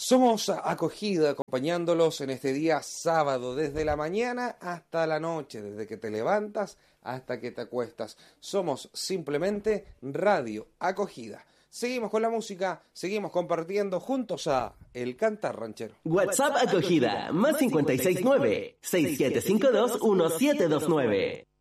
Somos Acogida, acompañándolos en este día sábado, desde la mañana hasta la noche, desde que te levantas hasta que te acuestas. Somos simplemente Radio Acogida. Seguimos con la música, seguimos compartiendo juntos a El Cantar Ranchero. WhatsApp Acogida, más 569 6752 1729.